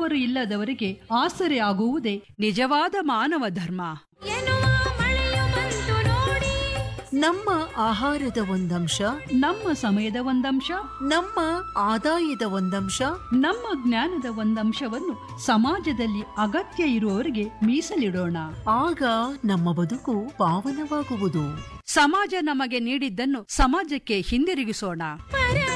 ಹೆತ್ತವರು ಇಲ್ಲದವರಿಗೆ ಆಸರೆ ಆಗುವುದೇ ನಿಜವಾದ ಮಾನವ ಧರ್ಮ. ನಮ್ಮ ಆಹಾರದ ಒಂದಂಶ, ನಮ್ಮ ಸಮಯದ ಒಂದಂಶ, ನಮ್ಮ ಆದಾಯದ ಒಂದಂಶ, ನಮ್ಮ ಜ್ಞಾನದ ಒಂದಂಶವನ್ನು ಸಮಾಜದಲ್ಲಿ ಅಗತ್ಯ ಇರುವವರಿಗೆ ಮೀಸಲಿಡೋಣ. ಆಗ ನಮ್ಮ ಬದುಕು ಪಾವನವಾಗುವುದು. ಸಮಾಜ ನಮಗೆ ನೀಡಿದ್ದನ್ನು ಸಮಾಜಕ್ಕೆ ಹಿಂದಿರುಗಿಸೋಣ.